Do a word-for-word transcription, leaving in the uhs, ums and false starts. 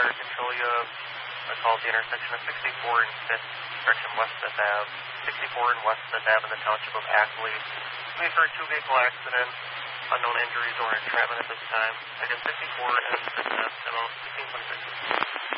Fire Control. You have a call at the intersection of sixty-four and fifth, direction West fifth Ave. sixty-four and West fifth Ave in the township of Ackley. We occurred two vehicle accident, unknown injuries or entrapment at this time. I guess fifty-four and fifth Ave, channel sixteen twenty-six.